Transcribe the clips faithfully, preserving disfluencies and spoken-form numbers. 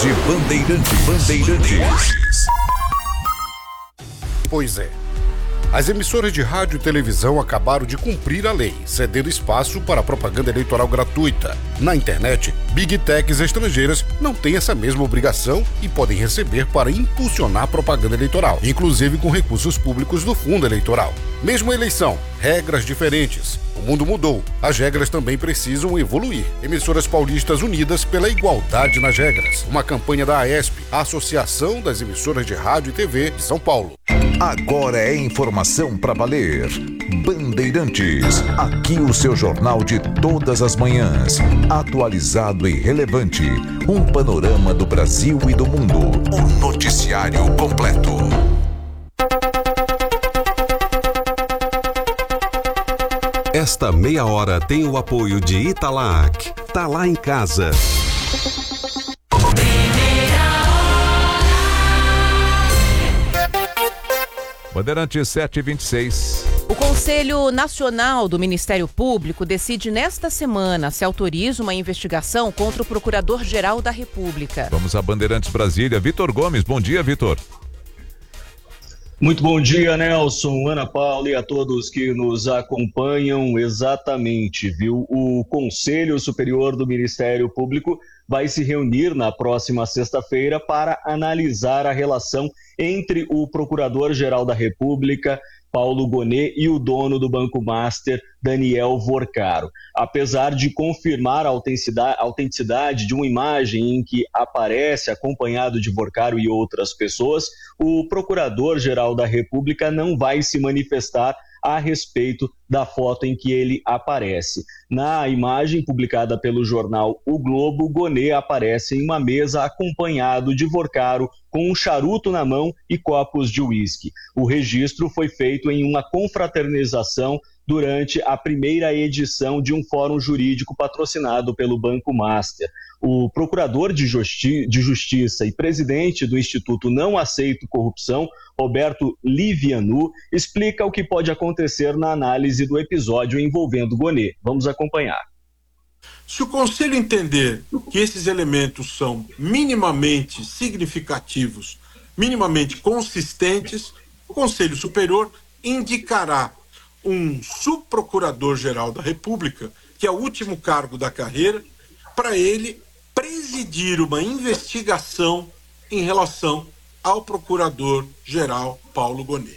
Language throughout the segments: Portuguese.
Rede Bandeirantes. Bandeirantes. Pois é. As emissoras de rádio e televisão acabaram de cumprir a lei, cedendo espaço para propaganda eleitoral gratuita. Na internet, Big Techs estrangeiras não têm essa mesma obrigação e podem receber para impulsionar propaganda eleitoral, inclusive com recursos públicos do fundo eleitoral. Mesmo a eleição, regras diferentes. O mundo mudou. As regras também precisam evoluir. Emissoras paulistas unidas pela igualdade nas regras. Uma campanha da AESP, a Associação das Emissoras de Rádio e T V de São Paulo. Agora é informação para valer. Bandeirantes, aqui o seu jornal de todas as manhãs. Atualizado e relevante. Um panorama do Brasil e do mundo. O noticiário completo. Esta meia hora tem o apoio de Italac. Tá lá em casa. Bandeirantes sete e vinte e seis. O Conselho Nacional do Ministério Público decide nesta semana se autoriza uma investigação contra o Procurador-Geral da República. Vamos a Bandeirantes Brasília. Vitor Gomes, bom dia, Vitor. Muito bom dia, Nelson, Ana Paula e a todos que nos acompanham. Exatamente, viu? O Conselho Superior do Ministério Público vai se reunir na próxima sexta-feira para analisar a relação entre o Procurador-Geral da República, Paulo Gonet, e o dono do Banco Master, Daniel Vorcaro. Apesar de confirmar a autenticidade, a autenticidade de uma imagem em que aparece acompanhado de Vorcaro e outras pessoas, o Procurador-Geral da República não vai se manifestar a respeito da foto em que ele aparece. Na imagem publicada pelo jornal O Globo, Gonet aparece em uma mesa acompanhado de Vorcaro com um charuto na mão e copos de uísque. O registro foi feito em uma confraternização durante a primeira edição de um fórum jurídico patrocinado pelo Banco Master. O procurador de, Justi- de Justiça e presidente do Instituto Não Aceito Corrupção, Roberto Livianu, explica o que pode acontecer na análise do episódio envolvendo Gonet. Vamos acompanhar. Se o Conselho entender que esses elementos são minimamente significativos, minimamente consistentes, o Conselho Superior indicará um subprocurador-geral da República, que é o último cargo da carreira, para ele presidir uma investigação em relação ao procurador-geral Paulo Gonet.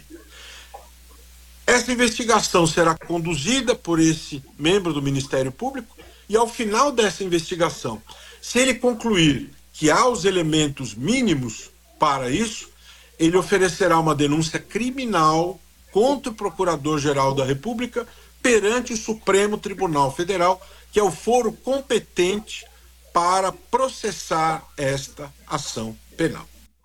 Essa investigação será conduzida por esse membro do Ministério Público e, ao final dessa investigação, se ele concluir que há os elementos mínimos para isso, ele oferecerá uma denúncia criminal contra o Procurador-Geral da República perante o Supremo Tribunal Federal, que é o foro competente para processar esta ação penal.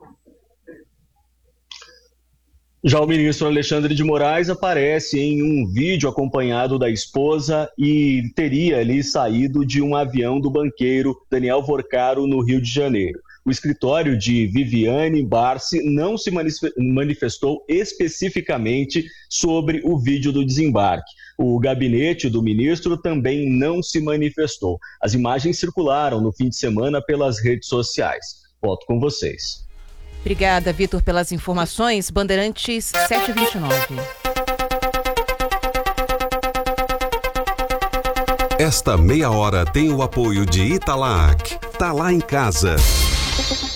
Já o ministro Alexandre de Moraes aparece em um vídeo acompanhado da esposa e teria ali saído de um avião do banqueiro Daniel Vorcaro no Rio de Janeiro. O escritório de Viviane Barsi não se manifestou especificamente sobre o vídeo do desembarque. O gabinete do ministro também não se manifestou. As imagens circularam no fim de semana pelas redes sociais. Volto com vocês. Obrigada, Vitor, pelas informações. Bandeirantes sete e vinte e nove. Esta meia hora tem o apoio de Italac. Tá lá em casa.